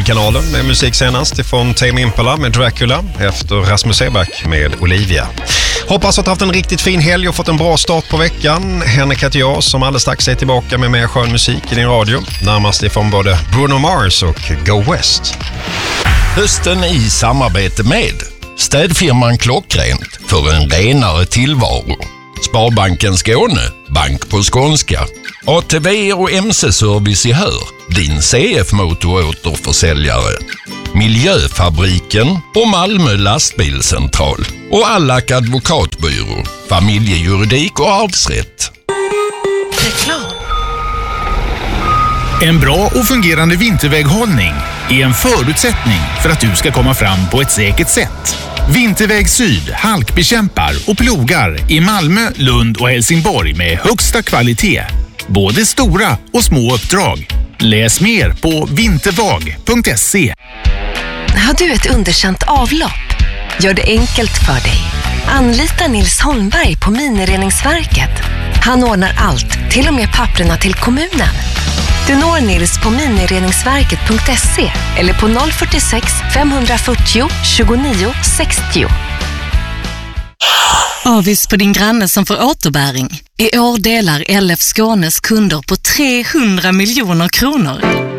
Guldkanalen med musik senast ifrån Tame Impala med Dracula efter Rasmus Seback med Olivia. Hoppas att du haft en riktigt fin helg och fått en bra start på veckan. Henrik heter jag som alldeles strax är tillbaka med mer skön musik i din radio. Närmast ifrån både Bruno Mars och Go West. Hösten i samarbete med städfirman Klockrent för en renare tillvaro. Sparbanken Skåne, bank på skånska. ATV och MC-service i Hör, din CF-motoråterförsäljare. Miljöfabriken och Malmö lastbilscentral. Och Allak advokatbyrå, familjejuridik och arvsrätt. Reklam. En bra och fungerande vinterväghållning är en förutsättning för att du ska komma fram på ett säkert sätt. Vinterväg Syd halkbekämpar och plogar i Malmö, Lund och Helsingborg med högsta kvalitet. Både stora och små uppdrag. Läs mer på vintervag.se. Har du ett underkänt avlopp? Gör det enkelt för dig. Anlita Nils Holmberg på Minireningsverket. Han ordnar allt, till och med papperna till kommunen. Du når Nils på minireningsverket.se eller på 046 540 29 60. Avis på din granne som får återbäring. I år delar LF Skånes kunder på 300 miljoner kronor.